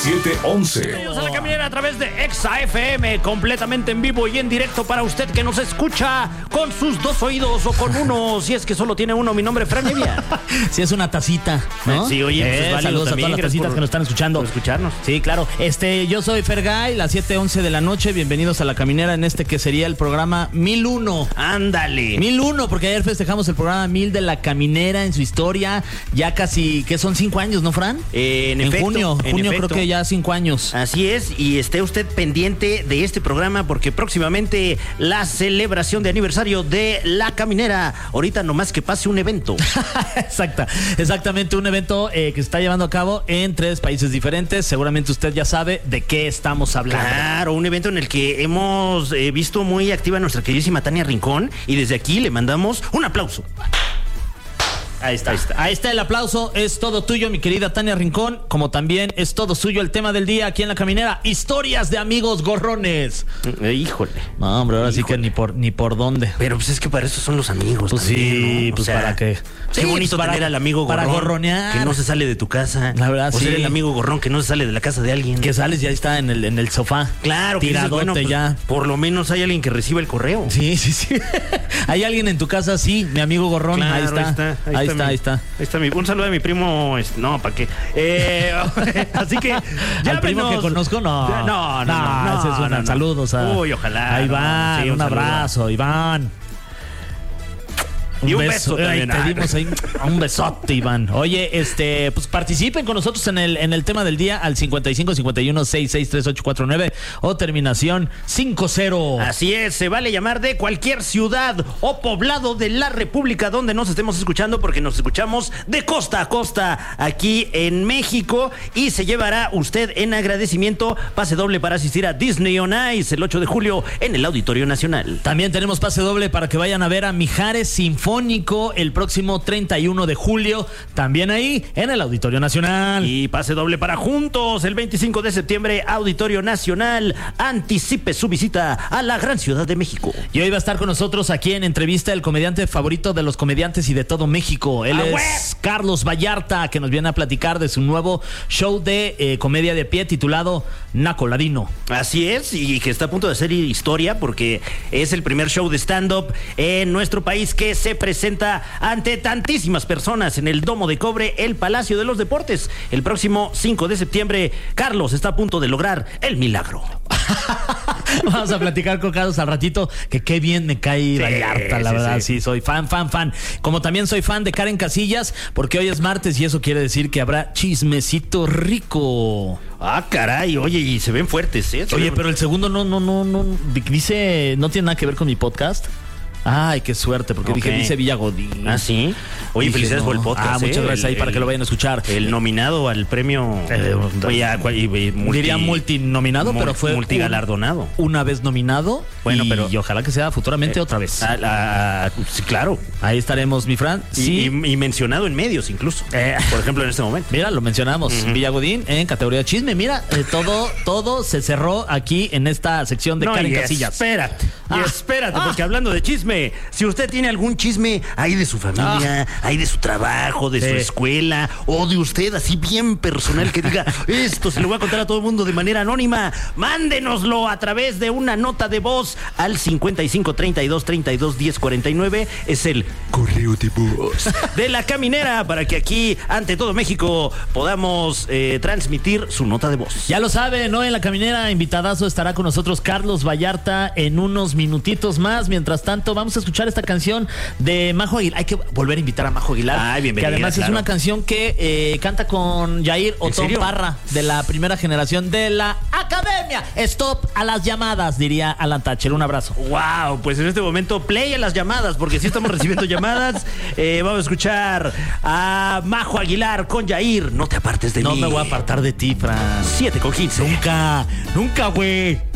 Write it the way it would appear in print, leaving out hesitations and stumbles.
711. Bienvenidos a La Caminera a través de Exa FM, completamente en vivo y en directo para usted que nos escucha con sus dos oídos o con uno, si es que solo tiene uno. Mi nombre es Fran Evia. Si es una tacita, ¿no? Sí, oye, pues es válido saludos también, a todas las tacitas que nos están escuchando. por escucharnos. Sí, claro. Yo soy Fergay, las 7:11 de la noche. Bienvenidos a La Caminera en este que sería el programa 1001. Ándale. 1001, porque ayer festejamos el programa 1000 de La Caminera en su historia. Ya casi, ¿qué son? 5 años, ¿no, Fran? En efecto, junio en creo que ya 5 años. Así es, y esté usted pendiente de este programa porque próximamente la celebración de aniversario de La Caminera. Ahorita nomás que pase un evento. Exactamente, un evento que se está llevando a cabo en 3 países diferentes. Seguramente usted ya sabe de qué estamos hablando. Claro, un evento en el que hemos visto muy activa a nuestra queridísima Tania Rincón, y desde aquí le mandamos un aplauso. Ahí está el aplauso, es todo tuyo, mi querida Tania Rincón, como también es todo suyo el tema del día aquí en La Caminera, historias de amigos gorrones. Híjole. No, hombre, ahora sí que ni por dónde. Pero pues es que para eso son los amigos. Pues también, sí, ¿no? pues para qué. Qué Sí, bonito pues tener al amigo gorrón. Para gorronear. Que no se sale de tu casa. La verdad, o sí. ser el amigo gorrón que no se sale de la casa de alguien. Que sales y ahí está en el sofá. Claro, que dices, tiradote bueno, pues, ya. por lo menos hay alguien que reciba el correo. Sí. ¿Hay alguien en tu casa? Sí, mi amigo gorrón. Claro, ahí está. Ahí está un saludo de mi primo. No, ¿para qué? Así que ya ¿al primo que conozco? No, ese es una. Saludos a... Uy, ojalá. A Iván, sí, un abrazo, Iván. Y un beso también. Te dimos ahí un besote, Iván. Oye, pues participen con nosotros en el tema del día al 55 51 66 3849 o terminación 50. Así es, se vale llamar de cualquier ciudad o poblado de la República donde nos estemos escuchando, porque nos escuchamos de costa a costa aquí en México, y se llevará usted en agradecimiento pase doble para asistir a Disney on Ice el 8 de julio en el Auditorio Nacional. También tenemos pase doble para que vayan a ver a Mijares Sinfónico el próximo 31 de julio, también ahí en el Auditorio Nacional. Y pase doble para Juntos el 25 de septiembre, Auditorio Nacional. Anticipe su visita a la gran Ciudad de México. Y hoy va a estar con nosotros aquí en entrevista el comediante favorito de los comediantes y de todo México. Él es Carlos Vallarta, que nos viene a platicar de su nuevo show de comedia de pie titulado Naco Ladino. Así es, y que está a punto de hacer historia porque es el primer show de stand-up en nuestro país que se presenta ante tantísimas personas en el Domo de Cobre, el Palacio de los Deportes. El próximo 5 de septiembre, Carlos está a punto de lograr el milagro. Vamos a platicar con Carlos al ratito, que qué bien me cae Vallarta, la verdad. Sí, soy fan. Como también soy fan de Karen Casillas, porque hoy es martes y eso quiere decir que habrá chismecito rico. Ah, caray, oye, y se ven fuertes, ¿eh? Oye, pero el segundo no dice, no tiene nada que ver con mi podcast. Ay, qué suerte, porque dice Villa Godín. Ah, sí. Oye, dije, felicidades por el podcast. Muchas gracias ahí para que lo vayan a escuchar. El nominado al premio. Diría multinominado, pero fue multigalardonado. Una vez nominado. Bueno, y ojalá que sea futuramente otra vez. Sí, claro. Ahí estaremos, mi Fran. Sí. Y mencionado en medios incluso. Por ejemplo, en este momento. Mira, lo mencionamos. Villa Godín en categoría chisme. Mira, todo se cerró aquí en esta sección de Karen Casillas. Espérate, porque hablando de chisme, si usted tiene algún chisme ahí de su familia, ahí de su trabajo, de su escuela, o de usted así bien personal que diga, esto se lo voy a contar a todo el mundo de manera anónima, mándenoslo a través de una nota de voz al 55 32 32 10 49. Es el correo de voz de La Caminera, para que aquí, ante todo México, podamos transmitir su nota de voz. Ya lo sabe, ¿no? En La Caminera, invitadazo, estará con nosotros Carlos Vallarta en unos minutitos más. Mientras tanto, vamos a escuchar esta canción de Majo Aguilar. Hay que volver a invitar a Majo Aguilar. Ay, bienvenida, que además es una canción que canta con Yair Otón Parra, de la primera generación de la Academia. Stop a las llamadas, diría Alan Thatcher. Un abrazo. Wow, pues en este momento play a las llamadas, porque sí estamos recibiendo llamadas. Vamos a escuchar a Majo Aguilar con Yair. No te apartes de mí. No me voy a apartar de ti, Fran. 7:15. Nunca, güey.